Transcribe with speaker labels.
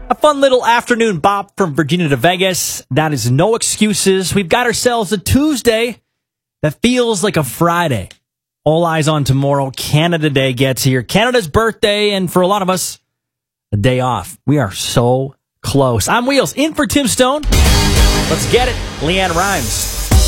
Speaker 1: A fun little afternoon bop from Virginia to Vegas. That is No Excuses. We've got ourselves a Tuesday that feels like a Friday. All eyes on tomorrow. Canada Day gets here. Canada's birthday, and for a lot of us, a day off. We are so close. I'm Wheels, in for Tim Stone. Let's get it. Leanne Rhymes.